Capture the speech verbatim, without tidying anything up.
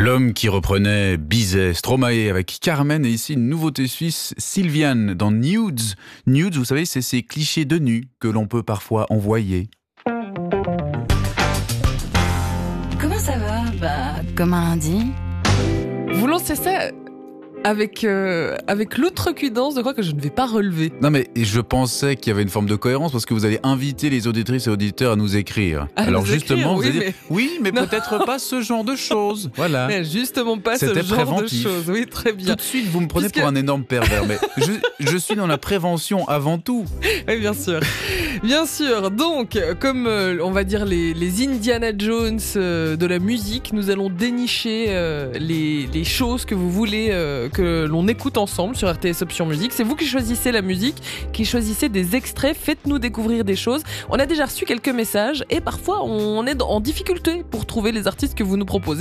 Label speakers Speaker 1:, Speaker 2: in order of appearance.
Speaker 1: L'homme qui reprenait Bizet, Stromae avec Carmen et ici une nouveauté suisse, Sylviane dans Nudes. Nudes, vous savez, c'est ces clichés de nu que l'on peut parfois envoyer.
Speaker 2: Comment ça va ? Bah, comme un lundi.
Speaker 3: Vous lancez ça avec, euh, avec l'outrecuidance de quoi que je ne vais pas relever.
Speaker 1: Non mais je pensais qu'il y avait une forme de cohérence parce que vous allez inviter les auditrices et auditeurs à nous écrire.
Speaker 3: À
Speaker 1: Alors
Speaker 3: nous
Speaker 1: justement,
Speaker 3: écrire,
Speaker 1: vous
Speaker 3: oui,
Speaker 1: allez
Speaker 3: mais...
Speaker 1: dire oui, mais
Speaker 3: Non.
Speaker 1: peut-être pas ce genre de choses. Voilà.
Speaker 3: Mais justement pas ce
Speaker 1: C'était
Speaker 3: genre
Speaker 1: préventif.
Speaker 3: de choses. Oui, très bien.
Speaker 1: Tout de suite, vous me prenez
Speaker 3: Puisque-
Speaker 1: pour un énorme pervers, mais je, je suis dans la prévention avant tout.
Speaker 3: Oui, bien sûr. Bien sûr. Donc, comme euh, on va dire les, les Indiana Jones euh, de la musique, nous allons dénicher euh, les, les choses que vous voulez euh, que l'on écoute ensemble sur R T S Option Musique. C'est vous qui choisissez la musique, qui choisissez des extraits. Faites-nous découvrir des choses. On a déjà reçu quelques messages et parfois on est en difficulté pour trouver les artistes que vous nous proposez.